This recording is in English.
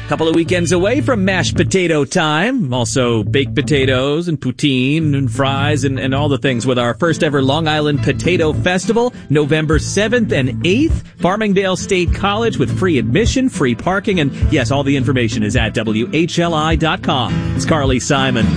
Couple of weekends away from mashed potato time. Also baked potatoes and poutine and fries and all the things with our first ever Long Island Potato Festival, November 7th and 8th. Farmingdale State College with free admission, free parking, and yes, all the information is at WHLI.com. It's Carly Simon.